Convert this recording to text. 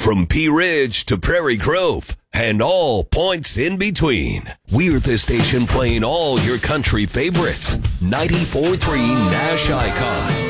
from Pea Ridge to Prairie Grove, and all points in between. We're the station playing all your country favorites. 94.3 Nash Icon.